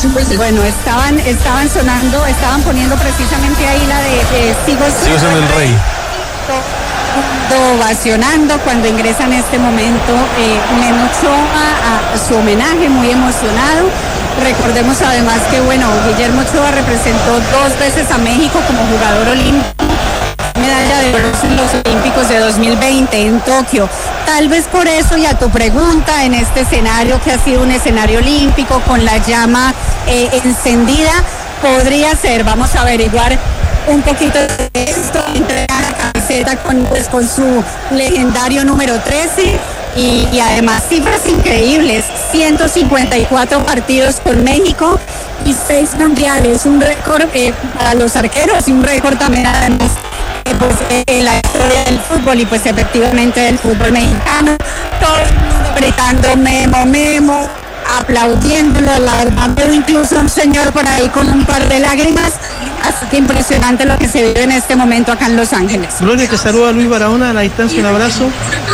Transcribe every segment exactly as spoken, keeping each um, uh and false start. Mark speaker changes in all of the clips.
Speaker 1: Bueno, estaban, estaban sonando, estaban poniendo precisamente ahí la de eh, Sigo
Speaker 2: Sigo siendo el rey.
Speaker 1: Ovacionando cuando ingresa en este momento eh, Memo Ochoa a, a su homenaje, muy emocionado. Recordemos además que, bueno, Guillermo Ochoa representó dos veces a México como jugador olímpico, medalla de oro en los Olímpicos de dos mil veinte en Tokio. Tal vez por eso, y a tu pregunta, en este escenario que ha sido un escenario olímpico con la llama eh, encendida, podría ser, vamos a averiguar un poquito de esto, entregar la camiseta con, pues, con su legendario número trece. Y, y además cifras increíbles, ciento cincuenta y cuatro partidos con México y seis mundiales, un récord eh, para los arqueros y un récord también además eh, pues, eh, en la historia del fútbol y pues efectivamente del fútbol mexicano. Todo el mundo gritando Memo, Memo, aplaudiéndolo, la verdad veo incluso un señor por ahí con un par de lágrimas, así que impresionante lo que se vive en este momento acá en Los Ángeles.
Speaker 3: Gloria, que saluda a Luis Barahona a la distancia, un abrazo.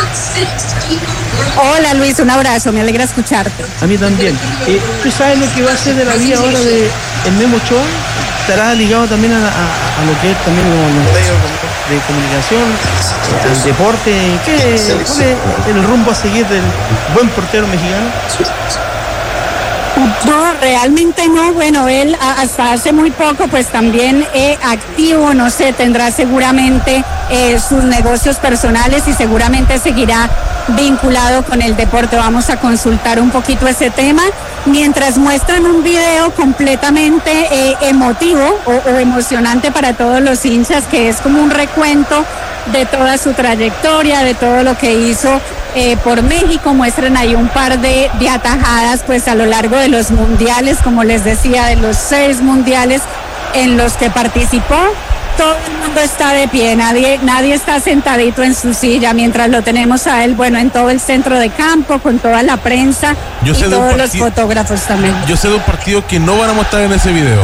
Speaker 1: Hola Luis, un abrazo, me alegra escucharte.
Speaker 3: A mí también. Eh, ¿Tú sabes lo que va a ser de la vida ahora de el Memo Ochoa? Estará ligado también a, a, a lo que es también los medios de comunicación, el deporte. ¿Qué, ¿Cuál es el rumbo a seguir del buen portero mexicano?
Speaker 1: No, realmente no. Bueno, él hasta hace muy poco pues también eh, activo, no sé, tendrá seguramente eh, sus negocios personales y seguramente seguirá vinculado con el deporte. Vamos a consultar un poquito ese tema mientras muestran un video completamente eh, emotivo o, o emocionante para todos los hinchas, que es como un recuento de toda su trayectoria, de todo lo que hizo eh, por México. Muestran ahí un par de, de atajadas pues a lo largo de los mundiales, como les decía, de los seis mundiales en los que participó. Todo el mundo está de pie, nadie, nadie está sentadito en su silla, mientras lo tenemos a él, bueno, en todo el centro de campo, con toda la prensa
Speaker 2: Yo sé
Speaker 1: y
Speaker 2: de un
Speaker 1: todos los
Speaker 2: parti-
Speaker 1: fotógrafos también.
Speaker 2: Yo sé de un partido que no van a mostrar en ese video.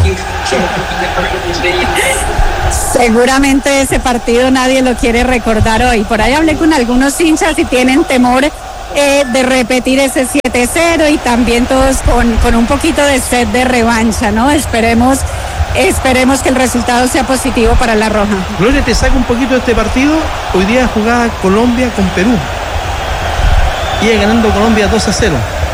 Speaker 1: Seguramente ese partido nadie lo quiere recordar hoy. Por ahí hablé con algunos hinchas y tienen temor eh, de repetir ese siete cero y también todos con, con un poquito de sed de revancha, ¿no? Esperemos, esperemos que el resultado sea positivo para la Roja.
Speaker 3: Gloria, te saca un poquito de este partido. Hoy día jugaba Colombia con Perú. Iba ganando Colombia dos a cero.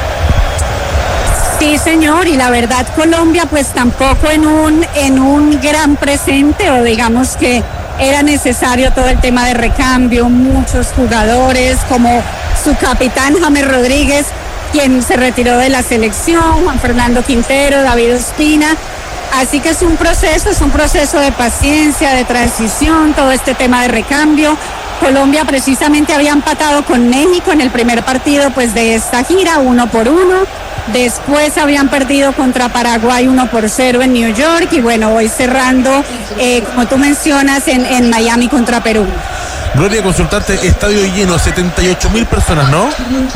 Speaker 1: Sí, señor, y la verdad Colombia pues tampoco en un en un gran presente, o digamos que era necesario todo el tema de recambio, muchos jugadores como su capitán James Rodríguez, quien se retiró de la selección, Juan Fernando Quintero, David Ospina, así que es un proceso, es un proceso de paciencia, de transición, todo este tema de recambio. Colombia precisamente había empatado con México en el primer partido pues de esta gira, uno por uno. Después habían perdido contra Paraguay uno por cero en New York y bueno, hoy cerrando, eh, como tú mencionas, en, en Miami contra Perú.
Speaker 2: Gloria, consultarte, estadio lleno, setenta y ocho mil personas, ¿no?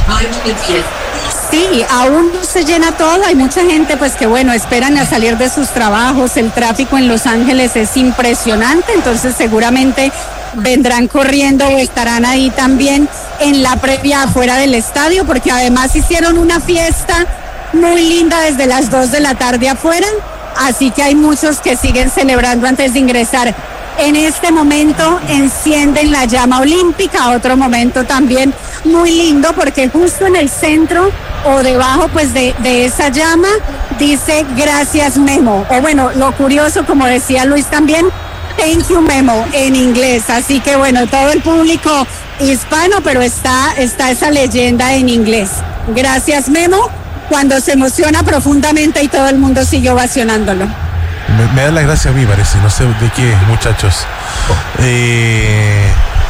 Speaker 1: Sí, aún no se llena todo, hay mucha gente pues que bueno, esperan a salir de sus trabajos, el tráfico en Los Ángeles es impresionante, entonces seguramente vendrán corriendo o estarán ahí también en la previa afuera del estadio, porque además hicieron una fiesta muy linda desde las dos de la tarde afuera, así que hay muchos que siguen celebrando antes de ingresar. En este momento encienden la llama olímpica, otro momento también muy lindo, porque justo en el centro o debajo pues de, de esa llama dice gracias Memo, o bueno, lo curioso, como decía Luis también, thank you Memo en inglés, así que bueno, todo el público hispano, pero está, está esa leyenda en inglés. Gracias Memo, cuando se emociona profundamente y todo el mundo sigue ovacionándolo.
Speaker 2: Me, me da las gracias a mí, parece, no sé de qué, muchachos. Eh...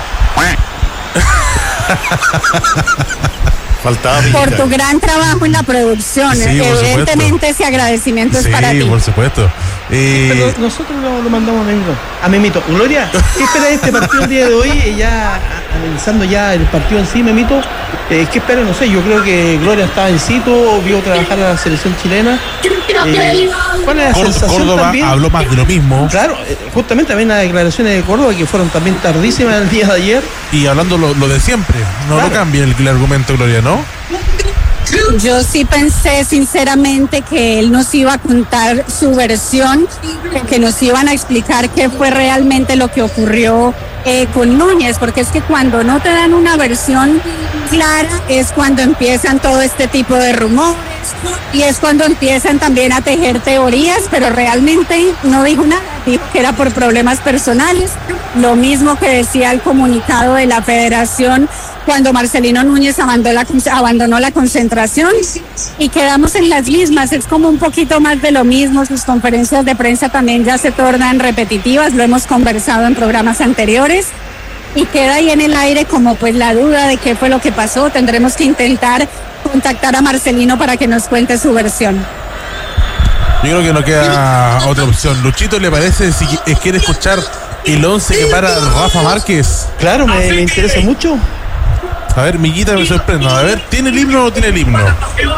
Speaker 2: Faltaba
Speaker 1: por tu gran trabajo en la producción,
Speaker 2: sí,
Speaker 1: evidentemente ese agradecimiento
Speaker 2: sí,
Speaker 1: es para ti.
Speaker 2: Sí, por supuesto. Eh...
Speaker 3: Pero nosotros lo, lo mandamos a Memito. A Memito. Gloria, ¿qué esperas de este partido el día de hoy? Eh, ya analizando ya el partido en sí, Memito, eh, ¿qué esperas? No sé, yo creo que Gloria estaba en sitio, vio trabajar a la selección chilena. Eh, ¿Cuál es la
Speaker 2: Córdoba,
Speaker 3: sensación
Speaker 2: Córdoba
Speaker 3: también?
Speaker 2: habló más de lo mismo.
Speaker 3: Claro, eh, justamente también las declaraciones de Córdoba que fueron también tardísimas el día de ayer.
Speaker 2: Y hablando lo, lo de siempre, no
Speaker 3: Claro.
Speaker 2: lo cambia el, el argumento, Gloria, ¿no?
Speaker 1: Yo sí pensé sinceramente que él nos iba a contar su versión, que nos iban a explicar qué fue realmente lo que ocurrió eh, con Núñez, porque es que cuando no te dan una versión clara es cuando empiezan todo este tipo de rumores y es cuando empiezan también a tejer teorías, pero realmente no dijo nada, dijo que era por problemas personales, lo mismo que decía el comunicado de la federación cuando Marcelino Núñez abandonó la, abandonó la concentración, y quedamos en las mismas, es como un poquito más de lo mismo, sus conferencias de prensa también ya se tornan repetitivas, lo hemos conversado en programas anteriores, y queda ahí en el aire como pues la duda de qué fue lo que pasó. Tendremos que intentar contactar a Marcelino para que nos cuente su versión.
Speaker 2: Yo creo que no queda otra opción. Luchito, ¿le parece si quiere escuchar el once que para Rafa Márquez?
Speaker 3: Claro, me, me interesa mucho.
Speaker 2: A ver, Miguita, me sorprendo. A ver, ¿tiene el himno o no tiene el himno?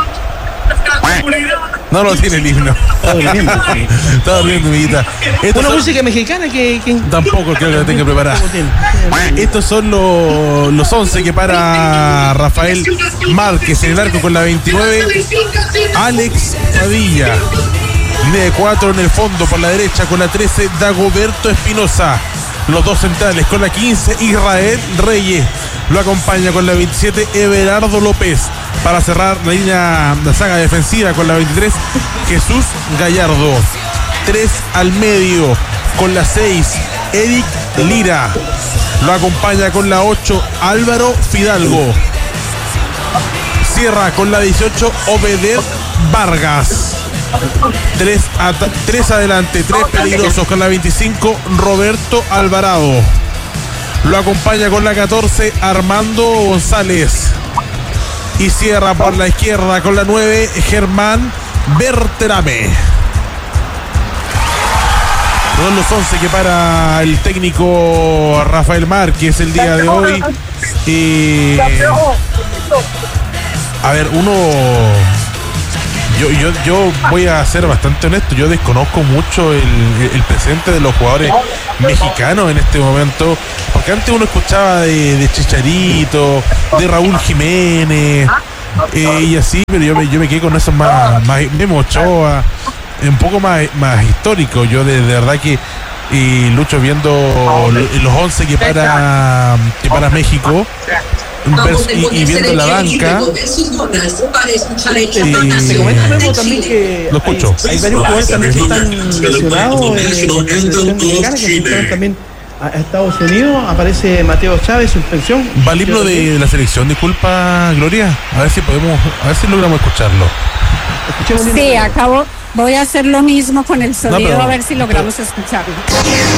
Speaker 2: No lo tiene el himno.
Speaker 3: Está durmiendo.
Speaker 2: Está durmiendo, Miguita.
Speaker 3: Una son... música mexicana que, que...
Speaker 2: Tampoco creo que la tenga preparada. Estos son los, los once que para Rafael Márquez en el arco con la veintinueve. Alex Padilla. Línea de cuatro en el fondo por la derecha con la trece. Dagoberto Espinosa. Los dos centrales con la quince. Israel Reyes. Lo acompaña con la veintisiete Everardo López. Para cerrar la línea de saga defensiva con la veintitrés Jesús Gallardo. Tres al medio con la seis Eric Lira. Lo acompaña con la ocho Álvaro Fidalgo. Cierra con la dieciocho Obeder Vargas. Tres, at- tres adelante, tres peligrosos con la veinticinco Roberto Alvarado. Lo acompaña con la catorce Armando González. Y cierra por la izquierda con la nueve Germán Berterame. Son los once que para el técnico Rafael Márquez el día de hoy. Y a ver, uno Yo, yo, yo voy a ser bastante honesto, yo desconozco mucho el, el presente de los jugadores mexicanos en este momento, porque antes uno escuchaba de, de Chicharito, de Raúl Jiménez, eh, y así, pero yo me, yo me quedé con eso más, más Memo Ochoa, un poco más, más histórico. Yo de, de verdad que y Lucho viendo los once que para, que para México. Y, y viendo la banca
Speaker 3: eh, también que
Speaker 2: lo escucho.
Speaker 3: Hay, hay varios jugadores también que están lesionados en la selección mexicana, que fueron también a Estados Unidos. Aparece Mateo Chávez, suspensión.
Speaker 2: Va el himno de la selección, disculpa Gloria, a ver si podemos, a ver si logramos escucharlo.
Speaker 1: Sí, acabo, voy a hacer lo mismo con el sonido,
Speaker 2: no, pero,
Speaker 1: a ver si logramos pero, escucharlo.